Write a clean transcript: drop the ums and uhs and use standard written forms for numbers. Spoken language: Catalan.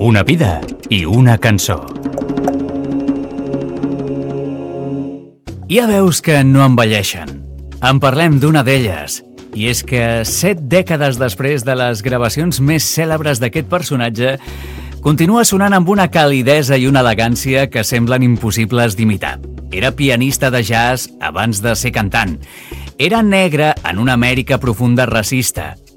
Una vida i una cançó. Hi ha veus que no envelleixen. En parlem d'una d'elles. I és que 7 dècades després de les gravacions més cèlebres d'aquest personatge, continua sonant amb una calidesa i una elegància que semblen impossibles d'imitar. Era pianista de jazz abans de ser cantant. Era negre en una Amèrica profunda racista.